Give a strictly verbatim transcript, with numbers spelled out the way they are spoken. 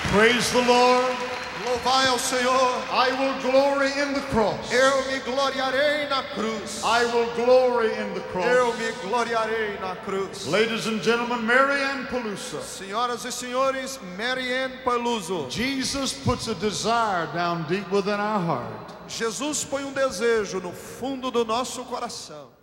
Praise the Lord. Louvai ao Senhor. I will glory in the cross. Eu me gloriarei na cruz. I will glory in the cross. Eu me gloriarei na cruz. Ladies and gentlemen, Mary Ann Peluso. Senhoras e senhores, Mary Ann Peluso. Jesus puts a desire down deep within our heart. Jesus põe um desejo no fundo do nosso coração.